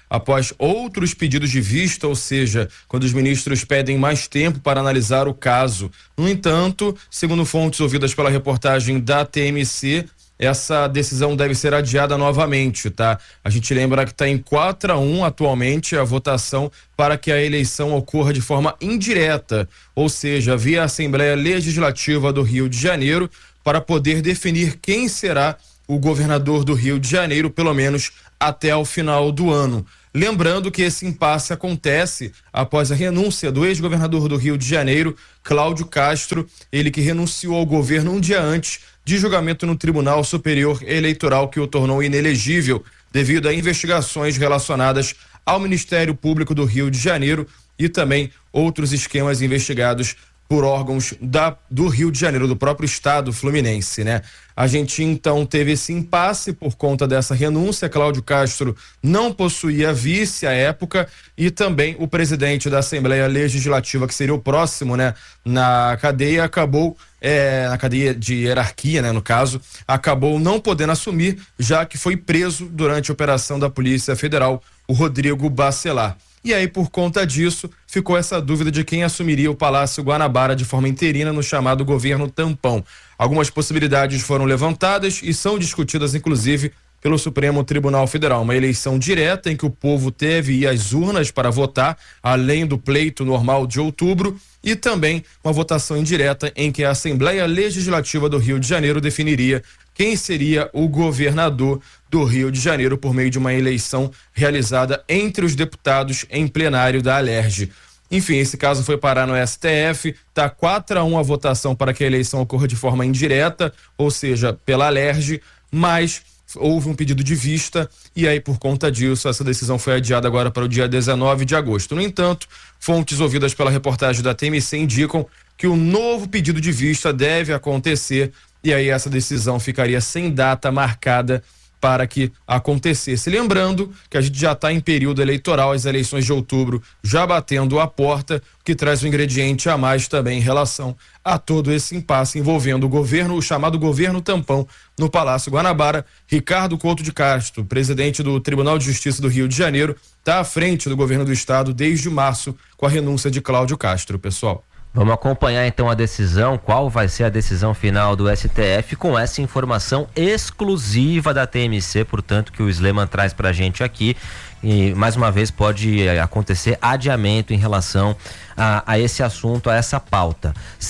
após outros pedidos de vista, ou seja, quando os ministros pedem mais tempo para analisar o caso. No entanto, segundo fontes ouvidas pela reportagem da TMC, essa decisão deve ser adiada novamente, tá? A gente lembra que está em 4-1 atualmente a votação para que a eleição ocorra de forma indireta, ou seja, via Assembleia Legislativa do Rio de Janeiro, para poder definir quem será o governador do Rio de Janeiro, pelo menos até o final do ano. Lembrando que esse impasse acontece após a renúncia do ex-governador do Rio de Janeiro, Cláudio Castro, ele que renunciou ao governo um dia antes de julgamento no Tribunal Superior Eleitoral, que o tornou inelegível devido a investigações relacionadas ao Ministério Público do Rio de Janeiro e também outros esquemas investigados por órgãos do Rio de Janeiro, do próprio estado fluminense, né? A gente então teve esse impasse por conta dessa renúncia. Cláudio Castro não possuía vice à época e também o presidente da Assembleia Legislativa, que seria o próximo, né, na cadeia, acabou na cadeia de hierarquia, né, no caso, acabou não podendo assumir, já que foi preso durante a operação da Polícia Federal, o Rodrigo Bacelar. E aí, por conta disso, ficou essa dúvida de quem assumiria o Palácio Guanabara de forma interina no chamado governo tampão. Algumas possibilidades foram levantadas e são discutidas, inclusive, pelo Supremo Tribunal Federal. Uma eleição direta em que o povo teve ir às urnas para votar, além do pleito normal de outubro, e também uma votação indireta em que a Assembleia Legislativa do Rio de Janeiro definiria quem seria o governador do Rio de Janeiro por meio de uma eleição realizada entre os deputados em plenário da Alerj. Enfim, esse caso foi parar no STF, tá 4-1 a votação para que a eleição ocorra de forma indireta, ou seja, pela Alerj, mas houve um pedido de vista e aí, por conta disso, essa decisão foi adiada agora para o dia 19 de agosto. No entanto, fontes ouvidas pela reportagem da TMC indicam que o novo pedido de vista deve acontecer e aí essa decisão ficaria sem data marcada para que acontecesse. Lembrando que a gente já está em período eleitoral, as eleições de outubro já batendo a porta, que traz um ingrediente a mais também em relação a todo esse impasse envolvendo o governo, o chamado governo tampão no Palácio Guanabara. Ricardo Couto de Castro, presidente do Tribunal de Justiça do Rio de Janeiro, está à frente do governo do estado desde março com a renúncia de Cláudio Castro, pessoal. Vamos acompanhar então a decisão, qual vai ser a decisão final do STF com essa informação exclusiva da TMC, portanto, que o Sleman traz pra gente aqui. E mais uma vez pode acontecer adiamento em relação a esse assunto, a essa pauta.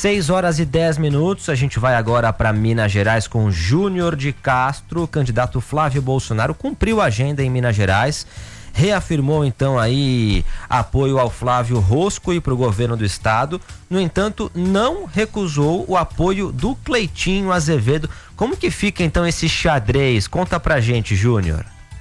6h10, a gente vai agora para Minas Gerais com Júnior de Castro. O candidato Flávio Bolsonaro cumpriu a agenda em Minas Gerais, reafirmou então aí apoio ao Flávio Rosco e para o governo do estado. No entanto, não recusou o apoio do Cleitinho Azevedo. Como que fica então esse xadrez? Conta pra gente, Júnior.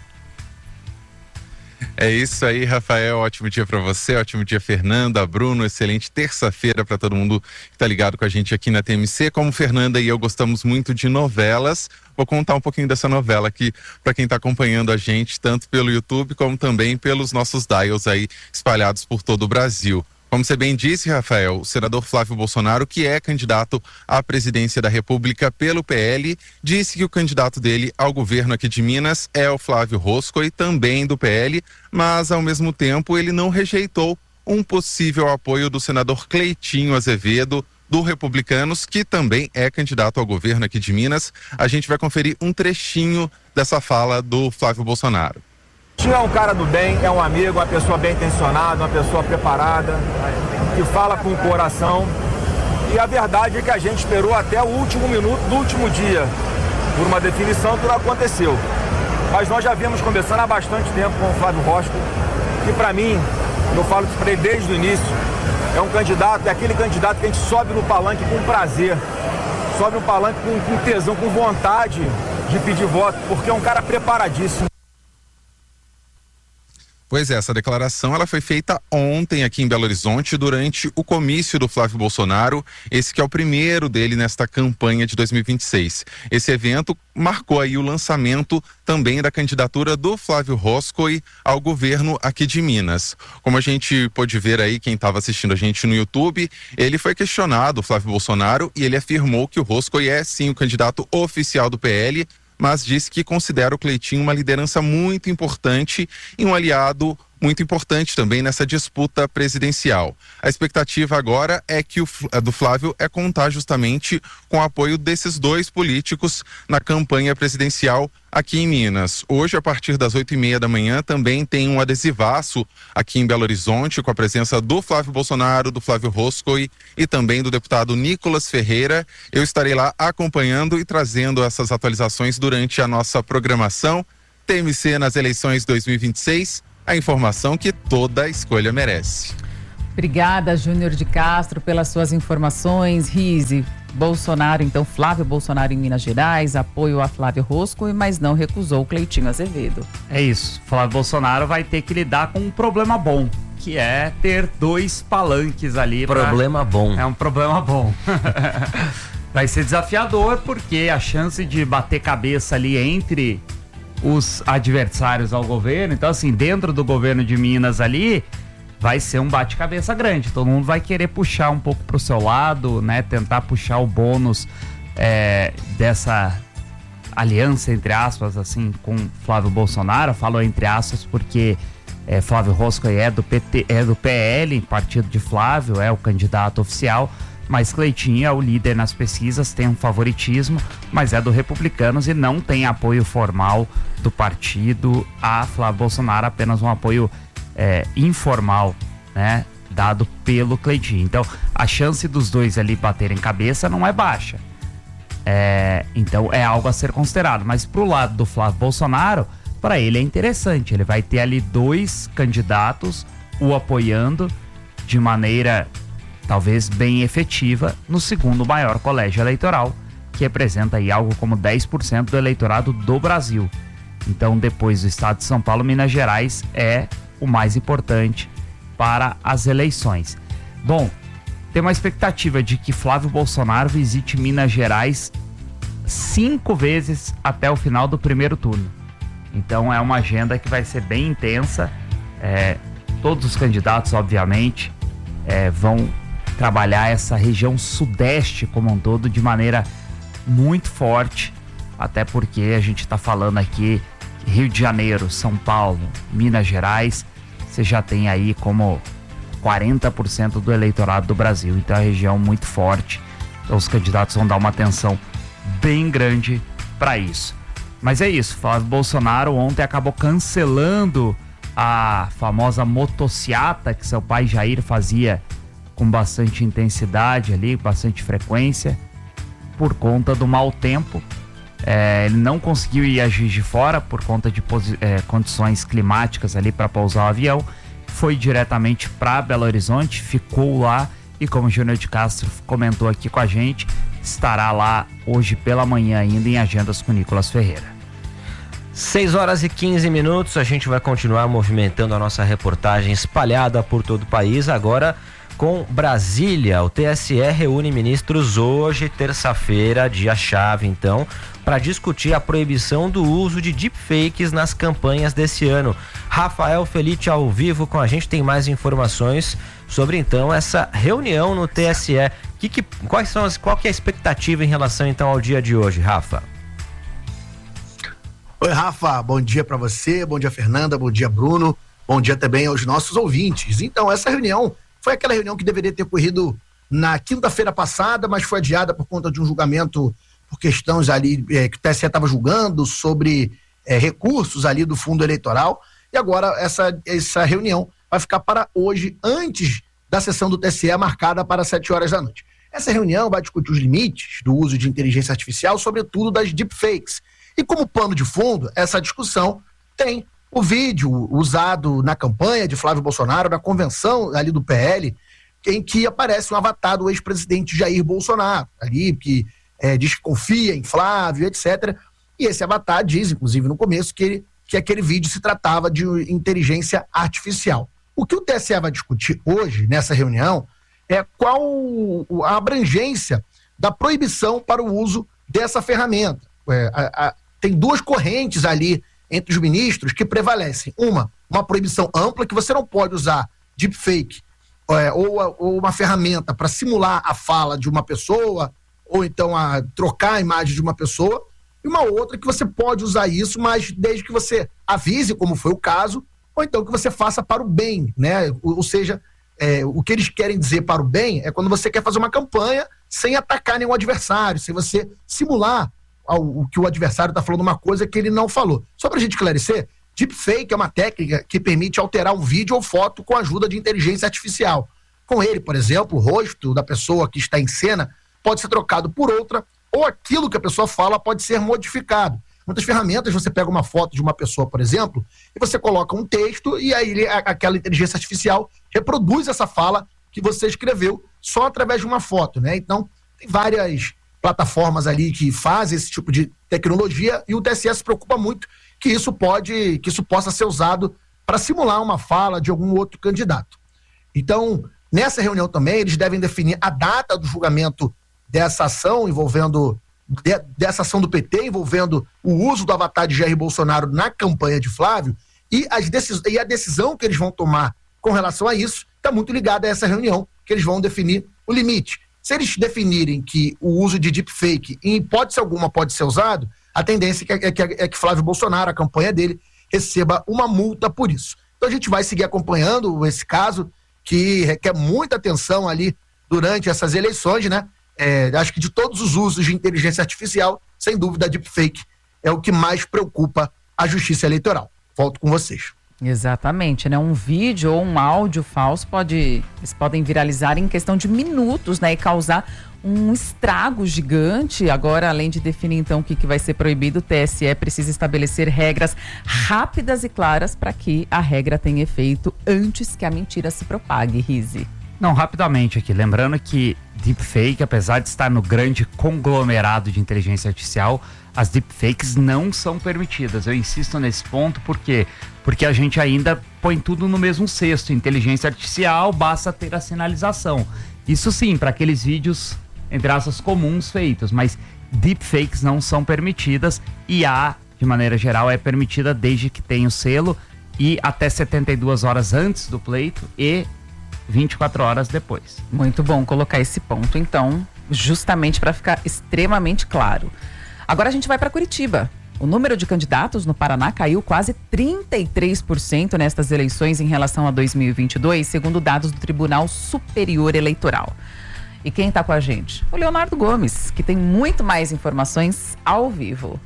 É isso aí, Rafael, ótimo dia para você, ótimo dia, Fernanda, Bruno, excelente terça-feira para todo mundo que tá ligado com a gente aqui na TMC. Como Fernanda e eu gostamos muito de novelas, vou contar um pouquinho dessa novela aqui para quem tá acompanhando a gente, tanto pelo YouTube como também pelos nossos dials aí espalhados por todo o Brasil. Como você bem disse, Rafael, o senador Flávio Bolsonaro, que é candidato à presidência da República pelo PL, disse que o candidato dele ao governo aqui de Minas é o Flávio Rosco, e também do PL, mas ao mesmo tempo ele não rejeitou um possível apoio do senador Cleitinho Azevedo, do Republicanos, que também é candidato ao governo aqui de Minas. A gente vai conferir um trechinho dessa fala do Flávio Bolsonaro. É um cara do bem, é um amigo, uma pessoa bem intencionada, uma pessoa preparada, que fala com o coração. E a verdade é que a gente esperou até o último minuto do último dia por uma definição que não aconteceu. Mas nós já viemos conversando há bastante tempo com o Flávio Rosco, que para mim, eu falo isso para ele desde o início, é um candidato, é aquele candidato que a gente sobe no palanque com prazer, sobe no palanque com tesão, com vontade de pedir voto, porque é um cara preparadíssimo. Pois é, essa declaração ela foi feita ontem aqui em Belo Horizonte durante o comício do Flávio Bolsonaro, esse que é o primeiro dele nesta campanha de 2026. Esse evento marcou aí o lançamento também da candidatura do Flávio Rosco ao governo aqui de Minas. Como a gente pôde ver aí, quem estava assistindo a gente no YouTube, ele foi questionado, o Flávio Bolsonaro, e ele afirmou que o Rosco é sim o candidato oficial do PL, mas disse que considera o Cleitinho uma liderança muito importante e um aliado muito importante também nessa disputa presidencial. A expectativa agora é que a do Flávio é contar justamente com o apoio desses dois políticos na campanha presidencial aqui em Minas. Hoje, a partir das 8h30 da manhã, também tem um adesivaço aqui em Belo Horizonte com a presença do Flávio Bolsonaro, do Flávio Roscoe e também do deputado Nicolas Ferreira. Eu estarei lá acompanhando e trazendo essas atualizações durante a nossa programação. TMC nas eleições 2026. A informação que toda escolha merece. Obrigada, Júnior de Castro, pelas suas informações. Rise, Bolsonaro, então Flávio Bolsonaro em Minas Gerais, apoio a Flávio Roscoe, mas não recusou o Cleitinho Azevedo. É isso, Flávio Bolsonaro vai ter que lidar com um problema bom, que é ter dois palanques ali. Problema bom. É um problema bom. Vai ser desafiador, porque a chance de bater cabeça ali entre os adversários ao governo, então assim, dentro do governo de Minas ali, vai ser um bate-cabeça grande, todo mundo vai querer puxar um pouco pro seu lado, né, tentar puxar o bônus dessa aliança, entre aspas, assim, com Flávio Bolsonaro. Eu falo entre aspas porque Flávio Roscoe é do PT, é do PL, partido de Flávio, é o candidato oficial, mas Cleitinho é o líder nas pesquisas, tem um favoritismo, mas é do Republicanos e não tem apoio formal do partido a Flávio Bolsonaro, apenas um apoio informal, né, dado pelo Cleitinho. Então, a chance dos dois ali baterem cabeça não é baixa. Então, é algo a ser considerado. Mas pro lado do Flávio Bolsonaro, para ele é interessante. Ele vai ter ali dois candidatos o apoiando de maneira talvez bem efetiva no segundo maior colégio eleitoral, que representa aí algo como 10% do eleitorado do Brasil. Então, depois do estado de São Paulo, Minas Gerais é o mais importante para as eleições. Bom, tem uma expectativa de que Flávio Bolsonaro visite Minas Gerais 5 vezes até o final do primeiro turno. Então é uma agenda que vai ser bem intensa. Todos os candidatos, obviamente, vão trabalhar essa região sudeste como um todo de maneira muito forte, até porque a gente está falando aqui Rio de Janeiro, São Paulo, Minas Gerais, você já tem aí como 40% do eleitorado do Brasil, então é uma região muito forte, então os candidatos vão dar uma atenção bem grande para isso. Mas é isso, Flávio Bolsonaro ontem acabou cancelando a famosa motociata que seu pai Jair fazia com bastante intensidade ali, bastante frequência, por conta do mau tempo. Ele não conseguiu ir a Juiz de Fora por conta de condições climáticas ali para pousar o avião, foi diretamente para Belo Horizonte, ficou lá e, como o Júnior de Castro comentou aqui com a gente, estará lá hoje pela manhã ainda em agendas com Nicolas Ferreira. 6h15, a gente vai continuar movimentando a nossa reportagem espalhada por todo o país, agora com Brasília. O TSE reúne ministros hoje, terça-feira, dia-chave, então, para discutir a proibição do uso de deepfakes nas campanhas desse ano. Rafael Felite ao vivo com a gente, tem mais informações sobre, então, essa reunião no TSE. Qual que é a expectativa em relação, então, ao dia de hoje, Rafa? Oi, Rafa, bom dia para você, bom dia, Fernanda, bom dia, Bruno, bom dia também aos nossos ouvintes. Então, essa reunião foi aquela reunião que deveria ter ocorrido na quinta-feira passada, mas foi adiada por conta de um julgamento por questões ali que o TSE estava julgando sobre recursos ali do fundo eleitoral, e agora essa reunião vai ficar para hoje, antes da sessão do TSE marcada para 7 horas da noite. Essa reunião vai discutir os limites do uso de inteligência artificial, sobretudo das deepfakes. E como pano de fundo, essa discussão tem o vídeo usado na campanha de Flávio Bolsonaro, na convenção ali do PL, em que aparece um avatar do ex-presidente Jair Bolsonaro, ali que diz que confia em Flávio, etc. E esse avatar diz, inclusive no começo, que aquele vídeo se tratava de inteligência artificial. O que o TSE vai discutir hoje, nessa reunião, é qual a abrangência da proibição para o uso dessa ferramenta. Tem duas correntes ali entre os ministros que prevalecem. Uma proibição ampla, que você não pode usar deepfake ou uma ferramenta para simular a fala de uma pessoa, ou então trocar a imagem de uma pessoa, e uma outra que você pode usar isso, mas desde que você avise, como foi o caso, ou então que você faça para o bem, né? Ou seja, o que eles querem dizer para o bem é quando você quer fazer uma campanha sem atacar nenhum adversário, sem você simular o que o adversário está falando uma coisa que ele não falou. Só para a gente esclarecer, deepfake é uma técnica que permite alterar um vídeo ou foto com a ajuda de inteligência artificial. Com ele, por exemplo, o rosto da pessoa que está em cena pode ser trocado por outra, ou aquilo que a pessoa fala pode ser modificado. Muitas ferramentas, você pega uma foto de uma pessoa, por exemplo, e você coloca um texto e aí aquela inteligência artificial reproduz essa fala que você escreveu só através de uma foto, né? Então, tem várias plataformas ali que fazem esse tipo de tecnologia e o TSE se preocupa muito que isso possa ser usado para simular uma fala de algum outro candidato. Então, nessa reunião também, eles devem definir a data do julgamento dessa ação dessa ação do PT envolvendo o uso do avatar de Jair Bolsonaro na campanha de Flávio e a decisão que eles vão tomar com relação a isso está muito ligada a essa reunião, que eles vão definir o limite. Se eles definirem que o uso de deepfake, em hipótese alguma, pode ser usado, a tendência é que Flávio Bolsonaro, a campanha dele, receba uma multa por isso. Então a gente vai seguir acompanhando esse caso, que requer muita atenção ali durante essas eleições, né? Acho que de todos os usos de inteligência artificial, sem dúvida, a deepfake é o que mais preocupa a Justiça Eleitoral. Volto com vocês. Exatamente, né? Um vídeo ou um áudio falso eles podem viralizar em questão de minutos, né? E causar um estrago gigante. Agora, além de definir então o que vai ser proibido, o TSE precisa estabelecer regras rápidas e claras para que a regra tenha efeito antes que a mentira se propague, Rize. Não, rapidamente aqui, lembrando que deepfake, apesar de estar no grande conglomerado de inteligência artificial, as deepfakes não são permitidas. Eu insisto nesse ponto porque a gente ainda põe tudo no mesmo cesto. Inteligência artificial, basta ter a sinalização. Isso sim, para aqueles vídeos, entre aspas, comuns feitos, mas deepfakes não são permitidas. IA, de maneira geral, é permitida desde que tenha o selo e até 72 horas antes do pleito e 24 horas depois. Muito bom colocar esse ponto, então, justamente para ficar extremamente claro. Agora a gente vai para Curitiba. O número de candidatos no Paraná caiu quase 33% nestas eleições em relação a 2022, segundo dados do Tribunal Superior Eleitoral. E quem está com a gente? O Leonardo Gomes, que tem muito mais informações ao vivo.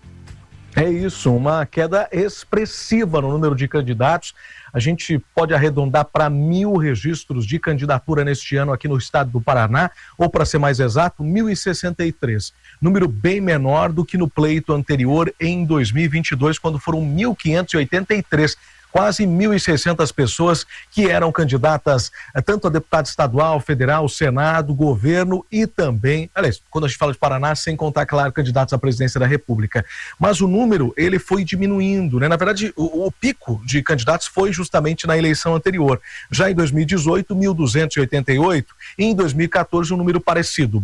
É isso, uma queda expressiva no número de candidatos. A gente pode arredondar para 1.000 registros de candidatura neste ano aqui no estado do Paraná, ou para ser mais exato, 1.063. Número bem menor do que no pleito anterior em 2022, quando foram 1.583. Quase 1.600 pessoas que eram candidatas tanto a deputado estadual, federal, Senado, governo e também, aliás, quando a gente fala de Paraná, sem contar, claro, candidatos à presidência da República. Mas o número, ele foi diminuindo, né? Na verdade, o pico de candidatos foi justamente na eleição anterior. Já em 2018, 1.288, e em 2014 um número parecido,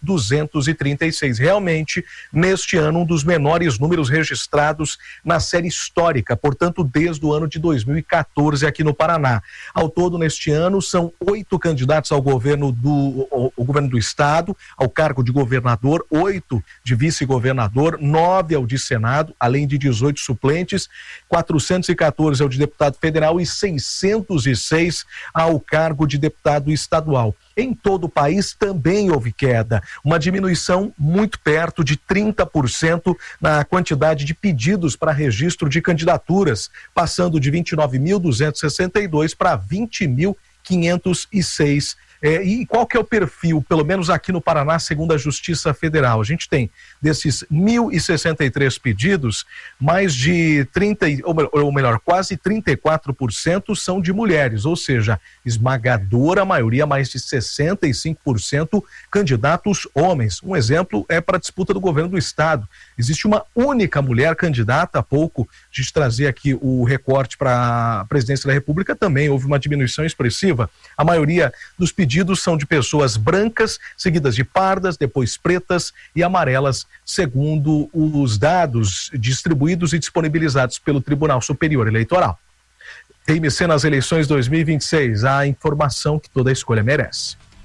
1.236. Realmente, neste ano, um dos menores números registrados na série histórica, portanto, desde o ano de 2014 aqui no Paraná. Ao todo, neste ano, são 8 candidatos ao governo do estado, ao cargo de governador, 8 de vice-governador, 9 ao de Senado, além de 18 suplentes, 414 ao de deputado federal e 606 ao cargo de deputado estadual. Em todo o país também houve queda, uma diminuição muito perto de 30% na quantidade de pedidos para registro de candidaturas, passando de 29.262 para 20.506. E qual que é o perfil, pelo menos aqui no Paraná, segundo a Justiça Federal? A gente tem, desses 1.063 pedidos, mais de quase 34% são de mulheres, ou seja, esmagadora maioria, mais de 65% candidatos homens. Um exemplo é para a disputa do governo do estado. Existe uma única mulher candidata. Há pouco, a gente trazer aqui o recorte para a presidência da República, também houve uma diminuição expressiva. A maioria dos pedidos são de pessoas brancas, seguidas de pardas, depois pretas e amarelas, segundo os dados distribuídos e disponibilizados pelo Tribunal Superior Eleitoral. TMC nas eleições 2026, a informação que toda escolha merece.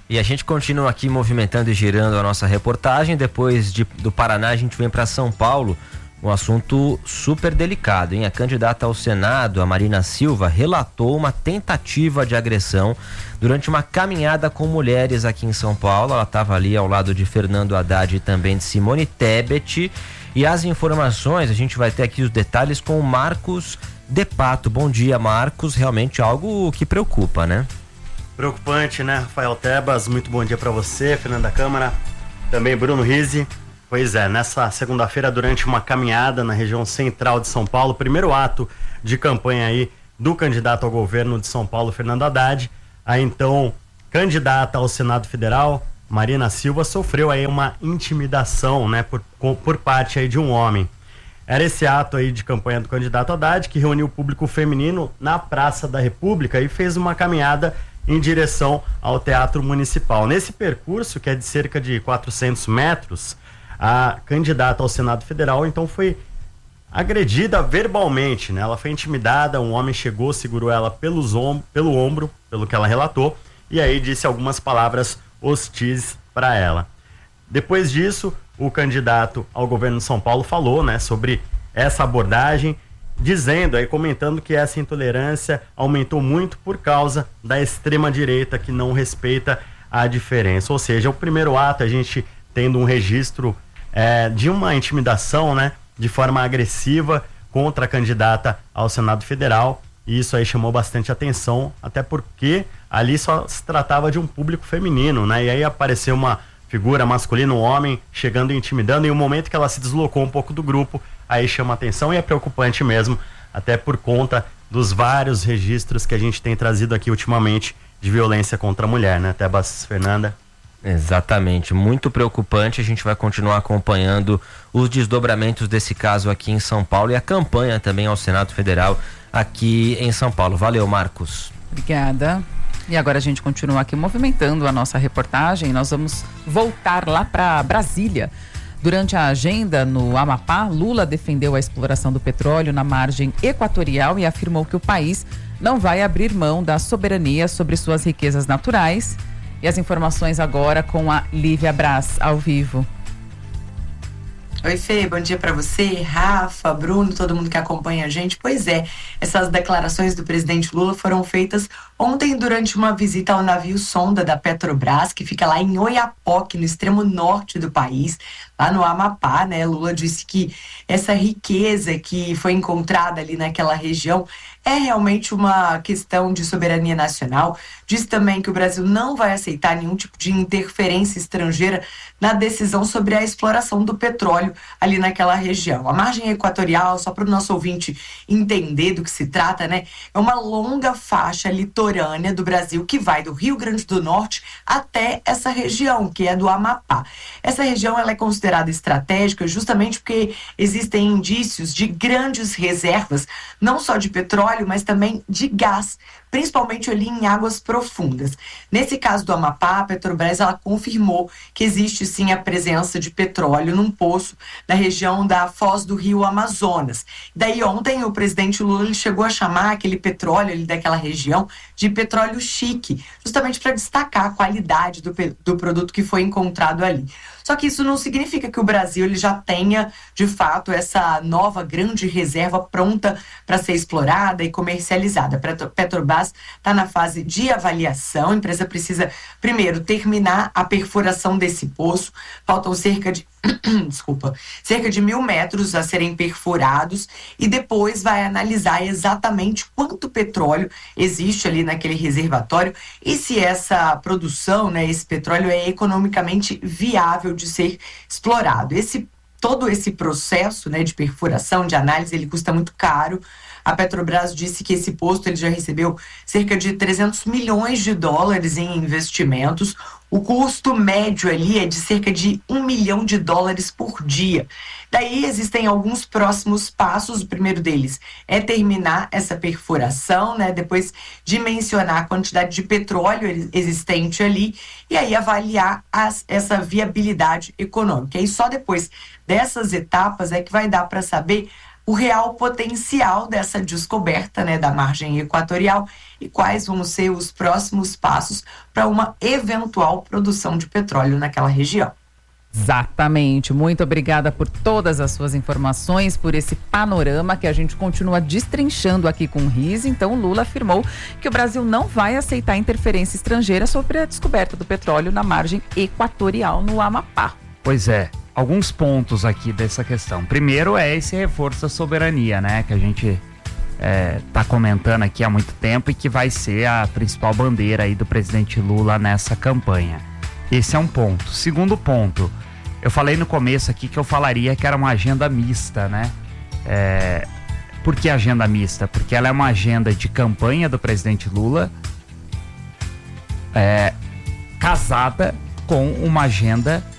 E a gente continua aqui movimentando e girando a nossa reportagem. Depois do Paraná, a gente vem para São Paulo. Um assunto super delicado, hein? A candidata ao Senado, a Marina Silva, relatou uma tentativa de agressão durante uma caminhada com mulheres aqui em São Paulo. Ela estava ali ao lado de Fernando Haddad e também de Simone Tebet. E as informações, a gente vai ter aqui os detalhes com o Marcos De Pato. Bom dia, Marcos. Realmente algo que preocupa, né? Preocupante, né, Rafael Tebas? Muito bom dia para você, Fernanda Câmara, também Bruno Rizzi. Pois é, nessa segunda-feira, durante uma caminhada na região central de São Paulo, primeiro ato de campanha aí do candidato ao governo de São Paulo, Fernando Haddad, a então candidata ao Senado Federal, Marina Silva, sofreu aí uma intimidação, né, por parte aí de um homem. Era esse ato aí de campanha do candidato Haddad que reuniu o público feminino na Praça da República e fez uma caminhada em direção ao Teatro Municipal. Nesse percurso, que é de cerca de 400 metros, a candidata ao Senado Federal então foi agredida verbalmente, né? Ela foi intimidada, um homem chegou, segurou ela pelo ombro, pelo que ela relatou, e aí disse algumas palavras hostis para ela. Depois disso, o candidato ao governo de São Paulo falou, né, sobre essa abordagem, dizendo aí, comentando que essa intolerância aumentou muito por causa da extrema-direita que não respeita a diferença. Ou seja, o primeiro ato, a gente tendo um registro de uma intimidação, né, de forma agressiva contra a candidata ao Senado Federal, e isso aí chamou bastante atenção, até porque ali só se tratava de um público feminino, né, e aí apareceu uma figura masculina, um homem, chegando e intimidando, e o momento que ela se deslocou um pouco do grupo, aí chama atenção e é preocupante mesmo, até por conta dos vários registros que a gente tem trazido aqui ultimamente de violência contra a mulher, né, Tebas, Fernanda? Exatamente, muito preocupante. A gente vai continuar acompanhando os desdobramentos desse caso aqui em São Paulo e a campanha também ao Senado Federal aqui em São Paulo. Valeu, Marcos. Obrigada. E agora a gente continua aqui movimentando a nossa reportagem. Nós vamos voltar lá para Brasília. Durante a agenda no Amapá, Lula defendeu a exploração do petróleo na margem equatorial e afirmou que o país não vai abrir mão da soberania sobre suas riquezas naturais. E as informações agora com a Lívia Braz, ao vivo. Oi, Fê, bom dia para você, Rafa, Bruno, todo mundo que acompanha a gente. Pois é, essas declarações do presidente Lula foram feitas ontem durante uma visita ao navio sonda da Petrobras, que fica lá em Oiapoque, no extremo norte do país, lá no Amapá, né? Lula disse que essa riqueza que foi encontrada ali naquela região é realmente uma questão de soberania nacional. Diz também que o Brasil não vai aceitar nenhum tipo de interferência estrangeira na decisão sobre a exploração do petróleo ali naquela região. A margem equatorial, só para o nosso ouvinte entender do que se trata, né? É uma longa faixa litorânea do Brasil que vai do Rio Grande do Norte até essa região, que é do Amapá. Essa região ela é considerada estratégica justamente porque existem indícios de grandes reservas, não só de petróleo, mas também de gás, principalmente ali em águas profundas. Nesse caso do Amapá, a Petrobras ela confirmou que existe sim a presença de petróleo num poço na região da Foz do Rio Amazonas. Daí ontem o presidente Lula ele chegou a chamar aquele petróleo ali daquela região de petróleo chique, justamente para destacar a qualidade do produto que foi encontrado ali. Só que isso não significa que o Brasil ele já tenha, de fato, essa nova grande reserva pronta para ser explorada e comercializada. A Petrobras está na fase de avaliação. A empresa precisa, primeiro, terminar a perfuração desse poço. Faltam cerca de 1.000 metros a serem perfurados e depois vai analisar exatamente quanto petróleo existe ali naquele reservatório e se essa produção, né, esse petróleo é economicamente viável de ser explorado. Todo esse processo, né, de perfuração, de análise, ele custa muito caro. A Petrobras disse que esse posto ele já recebeu cerca de 300 milhões de dólares em investimentos. O custo médio ali é de cerca de $1 milhão por dia. Daí existem alguns próximos passos. O primeiro deles é terminar essa perfuração, né? Depois dimensionar a quantidade de petróleo existente ali e aí avaliar essa viabilidade econômica. E só depois dessas etapas é que vai dar para saber o real potencial dessa descoberta, né, da margem equatorial e quais vão ser os próximos passos para uma eventual produção de petróleo naquela região. Exatamente. Muito obrigada por todas as suas informações, por esse panorama que a gente continua destrinchando aqui com o Rizzi. Então, Lula afirmou que o Brasil não vai aceitar interferência estrangeira sobre a descoberta do petróleo na margem equatorial no Amapá. Pois é, alguns pontos aqui dessa questão. Primeiro é esse reforço da soberania, né, que a gente tá comentando aqui há muito tempo e que vai ser a principal bandeira aí do presidente Lula nessa campanha. Esse é um ponto. Segundo ponto, eu falei no começo aqui que eu falaria que era uma agenda mista, né? Por que agenda mista? Porque ela é uma agenda de campanha do presidente Lula casada com uma agenda